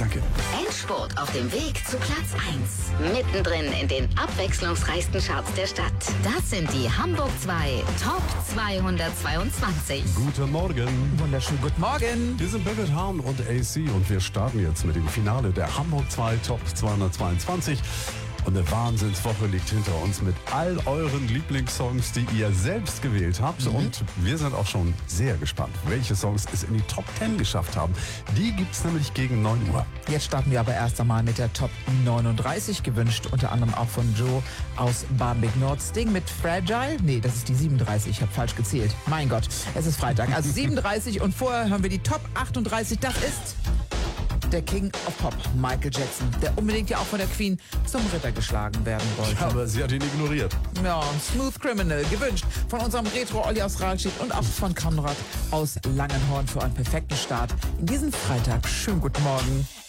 Danke. Endspurt auf dem Weg zu Platz 1. Mittendrin in den abwechslungsreichsten Charts der Stadt. Das sind die Hamburg 2 Top 222. Guten Morgen. Wunderschönen guten Morgen. Wir sind Birgit Hahn und AC und wir starten jetzt mit dem Finale der Hamburg 2 Top 222. Und eine Wahnsinnswoche liegt hinter uns mit all euren Lieblingssongs, die ihr selbst gewählt habt. Und wir sind auch schon sehr gespannt, welche Songs es in die Top 10 geschafft haben. Die gibt's nämlich gegen 9 Uhr. Jetzt starten wir aber erst einmal mit der Top 39, gewünscht unter anderem auch von Joe aus Barmbek Nord. Sting mit Fragile. Nee, das ist die 37, ich habe falsch gezählt. Mein Gott, es ist Freitag. Also 37 und vorher hören wir die Top 38. Das ist der King of Pop, Michael Jackson, der unbedingt ja auch von der Queen zum Ritter geschlagen werden wollte. Aber sie hat ihn ignoriert. Ja, Smooth Criminal, gewünscht von unserem Retro-Olli aus Rahlstedt und auch von Konrad aus Langenhorn für einen perfekten Start in diesen Freitag. Schönen guten Morgen.